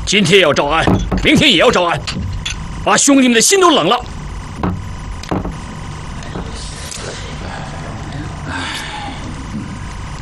今天要招安，明天也要招安，把兄弟们的心都冷了。